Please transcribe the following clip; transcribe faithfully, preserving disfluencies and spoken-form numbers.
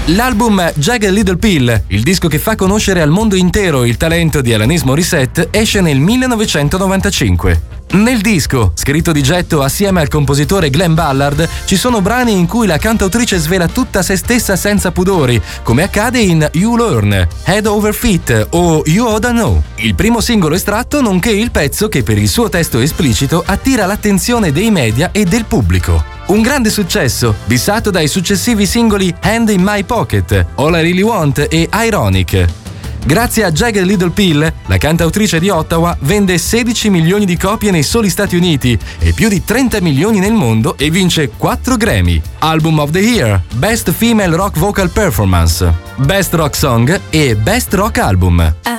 L'album Jagged Little Pill, il disco che fa conoscere al mondo intero il talento di Alanis Morissette, esce nel millenovecentonovantacinque. Nel disco, scritto di getto assieme al compositore Glenn Ballard, ci sono brani in cui la cantautrice svela tutta se stessa senza pudori, come accade in You Learn, Head Over Feet o You Oughta Know, il primo singolo estratto nonché il pezzo che per il suo testo esplicito attira l'attenzione dei media e del pubblico. Un grande successo, bissato dai successivi singoli Hand in My Pocket, All I Really Want e Ironic. Grazie a Jagged Little Pill, la cantautrice di Ottawa vende sedici milioni di copie nei soli Stati Uniti e più di trenta milioni nel mondo e vince quattro Grammy, Album of the Year, Best Female Rock Vocal Performance, Best Rock Song e Best Rock Album.